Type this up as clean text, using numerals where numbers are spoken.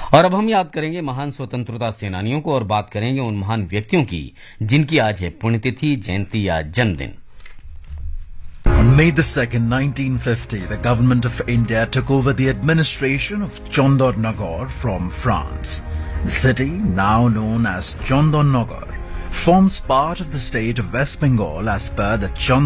और अब हम याद करेंगे महान स्वतंत्रता सेनानियों को और बात करेंगे उन महान व्यक्तियों की जिनकी आज है पुण्यतिथि, जयंती या जन्मदिन। On May 2nd, 1950, the government of India took over the administration of Chandernagor from France. The city, now known as Chandernagor, forms part of the state of West Bengal as per the